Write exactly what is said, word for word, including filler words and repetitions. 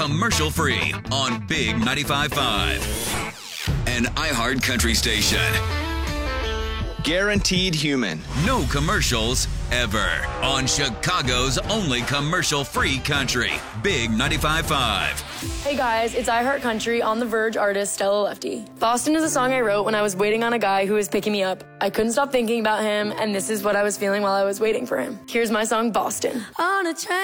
Commercial free on Big ninety-five point five. An iHeart Country station. Guaranteed human. No commercials ever. On Chicago's only commercial-free country. Big ninety-five point five. Hey guys, it's iHeart Country on the Verge artist Stella Lefty. Boston is a song I wrote when I was waiting on a guy who was picking me up. I couldn't stop thinking about him, and this is what I was feeling while I was waiting for him. Here's my song, Boston. On a train.